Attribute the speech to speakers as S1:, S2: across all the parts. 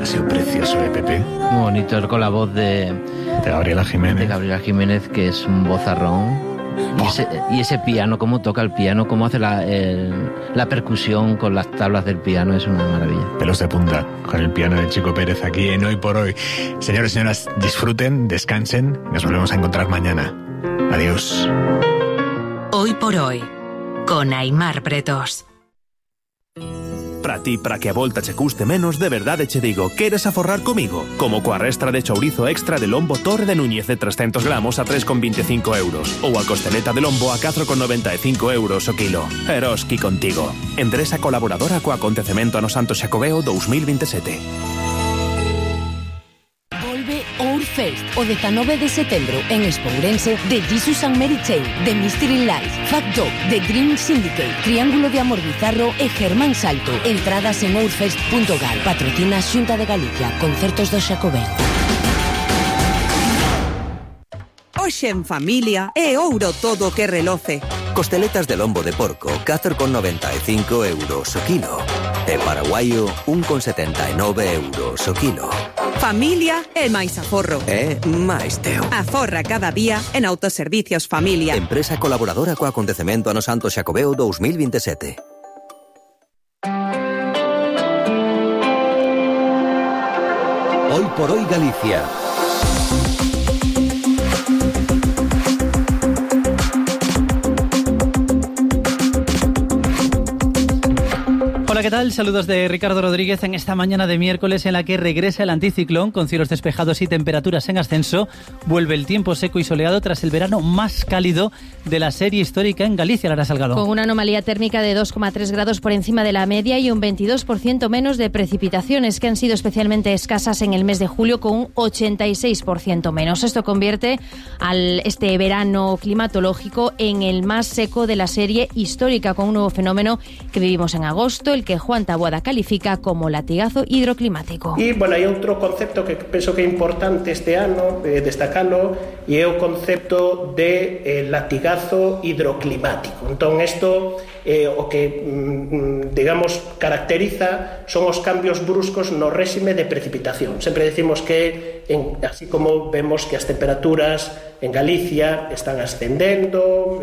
S1: Ha sido precioso, Pepe.
S2: Muy bonito, con la voz de
S1: Gabriela Jiménez.
S2: De Gabriela Jiménez, que es un vozarrón. Y ese piano, cómo toca el piano, cómo hace la percusión con las tablas del piano, es una maravilla.
S1: Pelos de punta con el piano de Chico Pérez aquí en Hoy por Hoy. Señores y señoras, disfruten, descansen. Nos volvemos a encontrar mañana. Adiós.
S3: Hoy por Hoy, con Aimar Pretos.
S4: Para ti, para que a volta che custe menos, de verdade che digo, queres aforrar comigo? Como coa restra de chourizo extra de lombo Torre de Núñez de 300 gramos a 3,25 euros. Ou a costeleta de lombo a 4,95 euros o kilo. Eroski contigo. Endresa colaboradora co acontecemento ano Santo Xacobeo 2027.
S5: Fest, o 19 de setembro en Espourense, de Jesus and Mary Chain, de Mystery Life, Fat Dog, de Green Syndicate, Triángulo de Amor Bizarro e Germán Salto. Entradas en ourfest.gal. Patrocina Xunta de Galicia. Concertos do Xacobeo.
S6: Hoxe en familia é ouro todo que reloce.
S7: Costeletas de lombo de porco, 4,95 euros o kilo. E paraguaio, 1,79 euros o kilo.
S6: Familia é máis aforro.
S7: É máis teo.
S6: Aforra cada día en Autoservicios Familia.
S7: Empresa colaboradora co acontecemento ano Santo Xacobeo 2027. Hoy por Hoy Galicia.
S8: Hola, ¿qué tal? Saludos de Ricardo Rodríguez en esta mañana de miércoles en la que regresa el anticiclón con cielos despejados y temperaturas en ascenso. Vuelve el tiempo seco y soleado tras el verano más cálido de la serie histórica en Galicia, Lara Salgado.
S9: Con una anomalía térmica de 2,3 grados por encima de la media y un 22% menos de precipitaciones, que han sido especialmente escasas en el mes de julio, con un 86% menos. Esto convierte este verano climatológico en el más seco de la serie histórica, con un nuevo fenómeno que vivimos en agosto, el que Juan Taboada califica como latigazo hidroclimático.
S10: E, bueno, hai outro concepto que penso que é importante este ano destacalo, e é o concepto de latigazo hidroclimático. Entón, isto o que, digamos, caracteriza son os cambios bruscos no réxime de precipitación. Sempre decimos que, así como vemos que as temperaturas en Galicia están ascendendo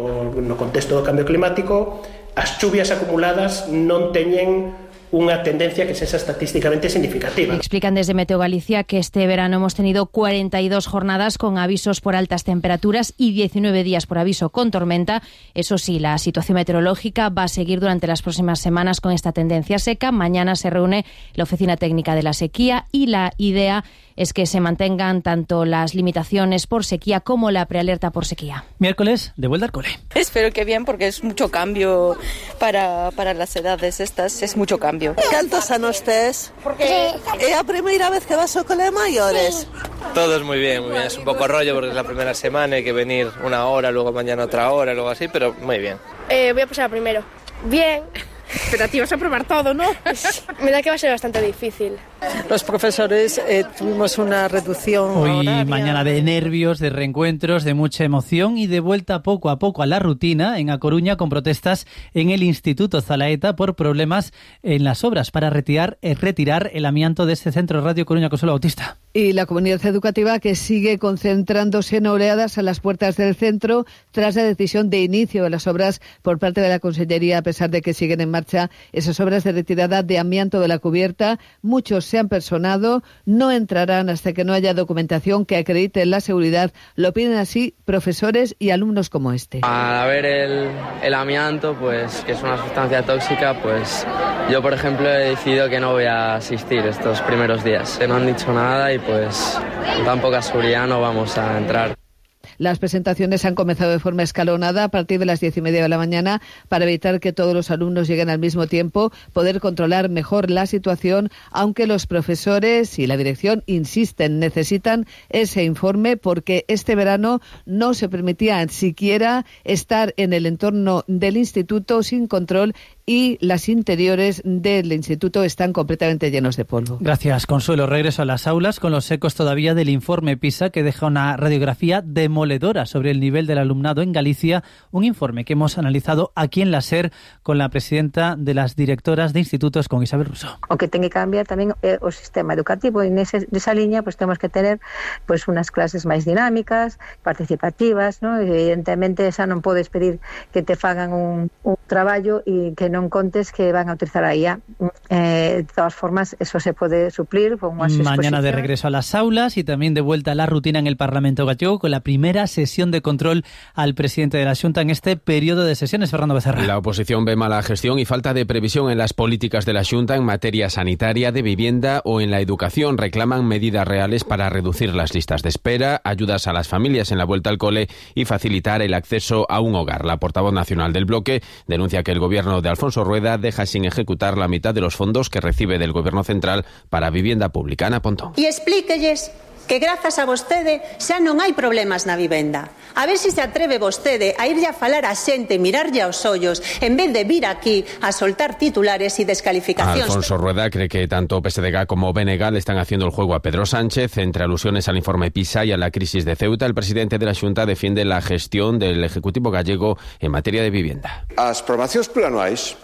S10: no contexto do cambio climático, as chuvias acumuladas non teñen unha tendencia que sexa estatísticamente significativa.
S9: Explican desde Meteo Galicia que este verano hemos tenido 42 jornadas con avisos por altas temperaturas y 19 días por aviso con tormenta. Eso sí, la situación meteorológica va a seguir durante las próximas semanas con esta tendencia seca. Mañana se reúne la Oficina Técnica de la Sequía y la idea es que se mantengan tanto las limitaciones por sequía como la prealerta por sequía.
S8: Miércoles, de vuelta al cole.
S11: Espero que bien, porque es mucho cambio para las edades estas, es mucho cambio.
S12: Cantos anos tes?
S11: Porque
S12: é a primeira vez que vas ao cole maiores?
S13: Todos muy bien, es un poco rollo porque es la primera semana, hay que venir una hora, luego mañana otra hora, luego así, pero muy bien.
S14: Voy a pasar primero. Bien.
S15: Pero a ti vas a probar todo, ¿no?
S14: Me da que va a ser bastante difícil.
S12: Los profesores tuvimos una reducción
S8: hoy
S12: horaria.
S8: Mañana de nervios, de reencuentros, de mucha emoción y de vuelta poco a poco a la rutina en A Coruña, con protestas en el Instituto Zalaeta por problemas en las obras para retirar el amianto de este centro Radio Coruña Consuelo Bautista.
S16: Y la comunidad educativa, que sigue concentrándose en oleadas a las puertas del centro tras la decisión de inicio de las obras por parte de la Consellería, a pesar de que siguen en marcha esas obras de retirada de amianto de la cubierta. Muchos se han personado, no entrarán hasta que no haya documentación que acredite la seguridad. Lo piden así profesores y alumnos como este.
S17: Al ver el amianto, pues que es una sustancia tóxica, pues yo, por ejemplo, he decidido que no voy a asistir estos primeros días. No han dicho nada y pues con tan poca seguridad no vamos a entrar.
S16: Las presentaciones han comenzado de forma escalonada a partir de las 10:30 de la mañana para evitar que todos los alumnos lleguen al mismo tiempo, poder controlar mejor la situación, aunque los profesores y la dirección insisten, necesitan ese informe porque este verano no se permitía siquiera estar en el entorno del instituto sin control y las interiores del instituto están completamente llenos de polvo.
S8: Gracias, Consuelo. Regreso a las aulas con los ecos todavía del informe PISA, que deja una radiografía demoledora sobre el nivel del alumnado en Galicia, un informe que hemos analizado aquí en la SER con la presidenta de las directoras de institutos, con Isabel Russo.
S18: O que ten que cambiar tamén o sistema educativo, e nesa liña pues temos que tener pues unas clases máis dinámicas, participativas, ¿no? Evidentemente esa non podes pedir que te fagan un traballo e que non contes que van a utilizar a IA. De todas formas, eso se puede suplir con unas
S8: Mañana de regreso a las aulas y también de vuelta a la rutina en el Parlamento gallego con la primera sesión de control al presidente de la Xunta en este periodo de sesiones, Fernando Becerra.
S19: La oposición ve mala gestión y falta de previsión en las políticas de la Xunta en materia sanitaria, de vivienda o en la educación. Reclaman medidas reales para reducir las listas de espera, ayudas a las familias en la vuelta al cole y facilitar el acceso a un hogar. La portavoz nacional del bloque denuncia que el gobierno de Alfonso Rueda deja sin ejecutar la mitad de los fondos que recibe del gobierno central para vivienda pública. Ana Pontón.
S20: E explíquelles que grazas a vostede xa non hai problemas na vivenda. A ver se atreve vostede a irlle a falar a xente, mirarlle aos ollos, en vez de vir aquí a soltar titulares e descalificacións.
S19: Alfonso Rueda cree que tanto PSDG como BNG le están haciendo el juego a Pedro Sánchez. Entre alusiones al informe PISA y a la crisis de Ceuta, el presidente de la Xunta defiende la gestión del Ejecutivo gallego en materia de vivienda.
S21: As programacións plurianuais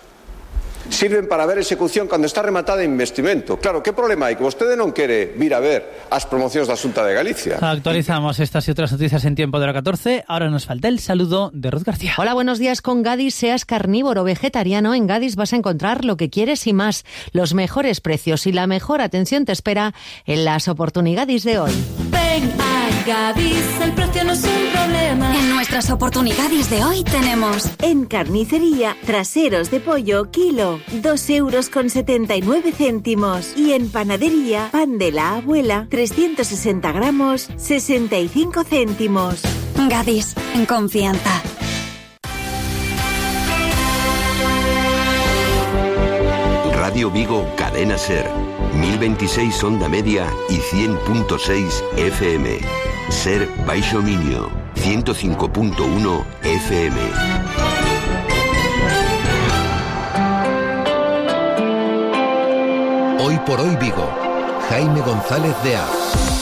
S21: sirven para ver execución cando está rematada en investimento. Claro, que problema hai? Que vostede non quere vir a ver as promocións da Xunta de Galicia.
S8: Actualizamos estas y otras noticias en tiempo de hora 14. Ahora nos falta el saludo de Ruth García.
S22: Hola, buenos días. Con Gadis, seas carnívoro o vegetariano, en Gadis vas a encontrar lo que quieres y más. Los mejores precios y la mejor atención te espera en las oportunidades de hoy.
S23: Ven a Gadis, el precio no es un problema.
S24: En nuestras oportunidades de hoy tenemos
S23: en carnicería, traseros de pollo, kilo, 2,79 €. Y en panadería, pan de la abuela, 360 gramos, 65 céntimos.
S24: Gadis, en confianza.
S25: Radio Vigo, Cadena Ser, 1026 onda media y 100.6 FM. Ser Baixo Miño, 105.1 FM.
S26: Hoy por hoy Vigo, Jaime González de A.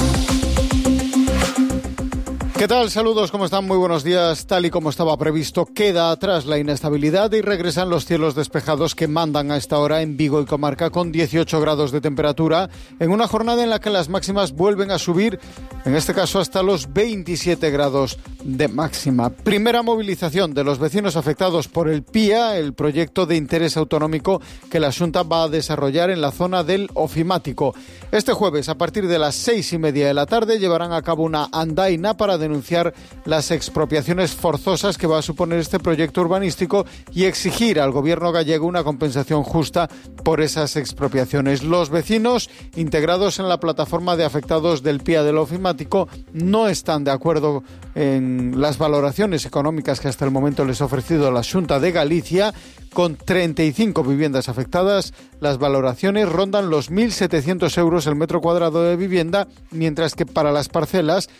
S27: ¿Qué tal? Saludos, ¿cómo están? Muy buenos días. Tal y como estaba previsto, queda atrás la inestabilidad y regresan los cielos despejados que mandan a esta hora en Vigo y comarca, con 18 grados de temperatura, en una jornada en la que las máximas vuelven a subir, en este caso hasta los 27 grados de máxima. Primera movilización de los vecinos afectados por el PIA, el proyecto de interés autonómico que la Xunta va a desarrollar en la zona del Ofimático. Este jueves, a partir de las 6:30 de la tarde, llevarán a cabo una andaina para denunciar las expropiaciones forzosas que va a suponer este proyecto urbanístico y exigir al gobierno gallego una compensación justa por esas expropiaciones. Los vecinos, integrados en la plataforma de afectados del PIA del Ofimático, no están de acuerdo en las valoraciones económicas que hasta el momento les ha ofrecido la Xunta de Galicia. Con 35 viviendas afectadas, las valoraciones rondan los 1.700 € el metro cuadrado de vivienda, mientras que para las parcelas,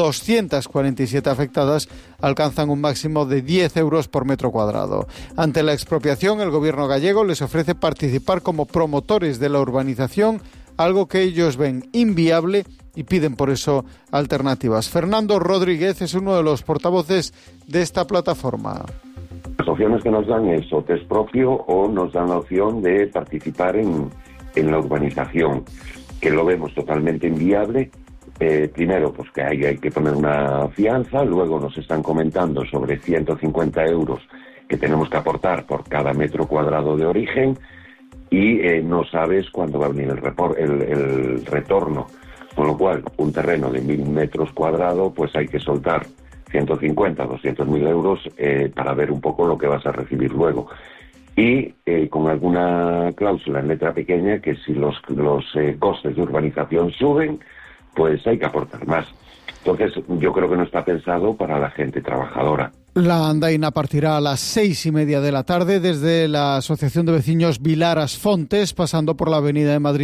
S27: 247 afectadas alcanzan un máximo de 10 € por metro cuadrado. Ante la expropiación, el gobierno gallego les ofrece participar como promotores de la urbanización, algo que ellos ven inviable y piden por eso alternativas. Fernando Rodríguez es uno de los portavoces de esta plataforma.
S28: Las opciones que nos dan es o test propio o nos dan la opción de participar en la urbanización, que lo vemos totalmente inviable. Primero, pues que hay que poner una fianza, luego nos están comentando sobre 150 € que tenemos que aportar por cada metro cuadrado de origen y no sabes cuándo va a venir el retorno, con lo cual un terreno de 1.000 metros cuadrados pues hay que soltar 150, 200.000 € para ver un poco lo que vas a recibir luego. Y con alguna cláusula en letra pequeña que si los costes de urbanización suben, pues hay que aportar más. Entonces, yo creo que no está pensado para la gente trabajadora.
S27: La andaina partirá a las 6:30 de la tarde desde la Asociación de Vecinos Vilar As Fontes, pasando por la Avenida de Madrid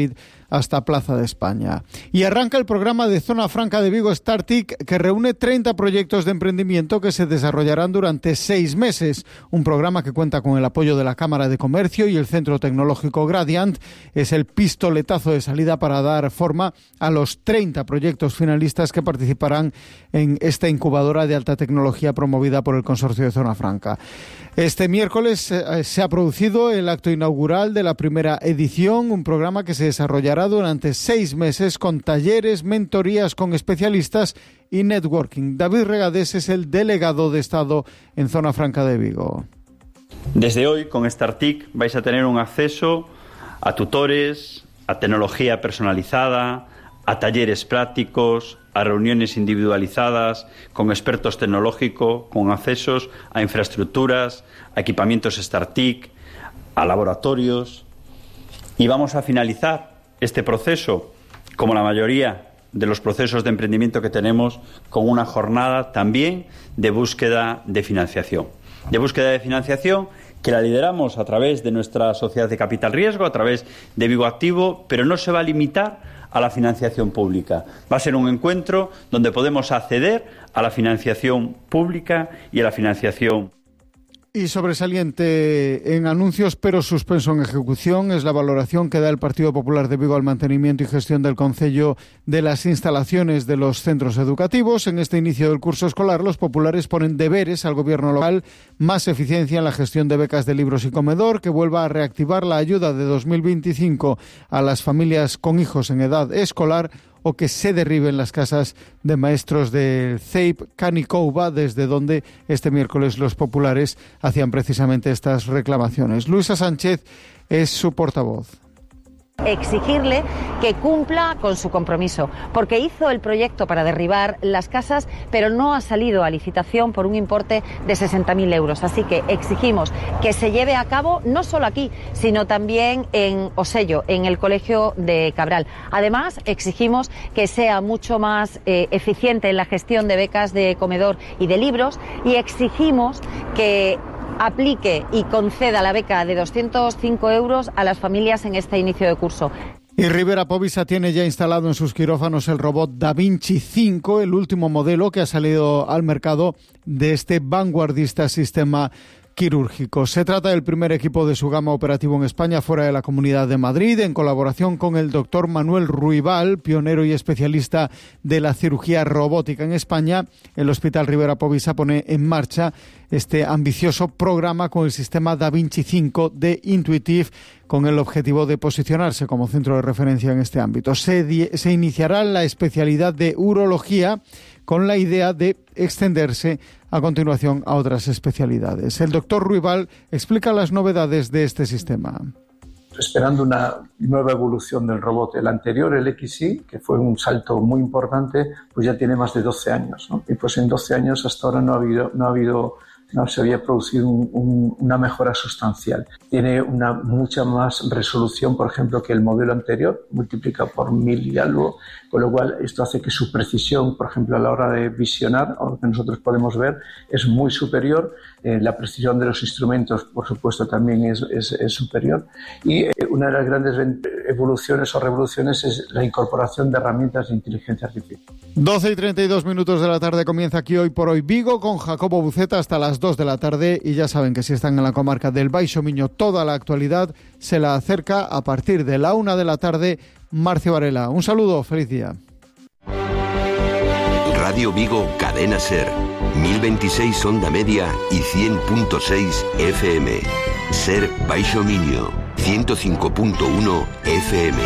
S27: hasta Plaza de España. Y arranca el programa de Zona Franca de Vigo StarTIC, que reúne 30 proyectos de emprendimiento que se desarrollarán durante 6 meses. Un programa que cuenta con el apoyo de la Cámara de Comercio y el Centro Tecnológico Gradiant. Es el pistoletazo de salida para dar forma a los 30 proyectos finalistas que participarán en esta incubadora de alta tecnología promovida por el Consorcio de Zona Franca. Este miércoles se ha producido el acto inaugural de la primera edición, un programa que se desarrollará durante 6 meses con talleres, mentorías con especialistas y networking. David Regadés es el delegado de Estado en Zona Franca de Vigo.
S1: Desde hoy, con StarTIC, vais a tener un acceso a tutores, a tecnología personalizada, a talleres prácticos, a reuniones individualizadas con expertos tecnológicos, con accesos a infraestructuras, a equipamientos StarTIC, a laboratorios. Y vamos a finalizar este proceso, como la mayoría de los procesos de emprendimiento que tenemos, con una jornada también de búsqueda de financiación. De búsqueda de financiación que la lideramos a través de nuestra sociedad de capital riesgo, a través de Vigo Activo, pero no se va a limitar a la financiación pública. Va a ser un encuentro donde podemos acceder a la financiación pública y a la financiación.
S27: Y sobresaliente en anuncios, pero suspenso en ejecución, es la valoración que da el Partido Popular de Vigo al mantenimiento y gestión del concello de las instalaciones de los centros educativos. En este inicio del curso escolar, los populares ponen deberes al gobierno local, más eficiencia en la gestión de becas de libros y comedor, que vuelva a reactivar la ayuda de 2025 a las familias con hijos en edad escolar, o que se derriben las casas de maestros del CEIP Canicouba, desde donde este miércoles los populares hacían precisamente estas reclamaciones. Luisa Sánchez es su portavoz.
S22: Exigirle que cumpla con su compromiso, porque hizo el proyecto para derribar las casas, pero no ha salido a licitación por un importe de 60.000 euros. Así que exigimos que se lleve a cabo no solo aquí, sino también en Osello, en el Colegio de Cabral. Además, exigimos que sea mucho más eficiente en la gestión de becas de comedor y de libros, y exigimos que aplique y conceda la beca de 205 euros a las familias en este inicio de curso.
S27: Y Rivera Povisa tiene ya instalado en sus quirófanos el robot Da Vinci 5, el último modelo que ha salido al mercado de este vanguardista sistema quirúrgico. Se trata del primer equipo de su gama operativo en España fuera de la Comunidad de Madrid, en colaboración con el doctor Manuel Ruibal, pionero y especialista de la cirugía robótica en España. El Hospital Rivera Povisa pone en marcha este ambicioso programa con el sistema Da Vinci 5 de Intuitive, con el objetivo de posicionarse como centro de referencia en este ámbito. Se iniciará la especialidad de urología con la idea de extenderse a continuación a otras especialidades. El doctor Ruibal explica las novedades de este sistema.
S2: Esperando una nueva evolución del robot. El anterior, el XY, que fue un salto muy importante, pues ya tiene más de 12 años, ¿no? Y pues en 12 años hasta ahora no se había producido una mejora sustancial. Tiene una mucha más resolución, por ejemplo, que el modelo anterior, multiplica por 1000 y algo, con lo cual esto hace que su precisión, por ejemplo, a la hora de visionar, o lo que nosotros podemos ver, es muy superior. La precisión de los instrumentos, por supuesto, también es superior. Y una de las grandes evoluciones o revoluciones es la incorporación de herramientas de inteligencia artificial.
S27: 12:32 de la tarde comienza aquí Hoy por Hoy Vigo con Jacobo Buceta hasta las 2 de la tarde, y ya saben que si están en la comarca del Baixo Miño, toda la actualidad se la acerca a partir de la 1 de la tarde Marcio Varela. Un saludo, feliz día.
S25: Radio Vigo, Cadena Ser, 1026 onda media y 100.6 FM. Ser Baixo Miño, 105.1 FM.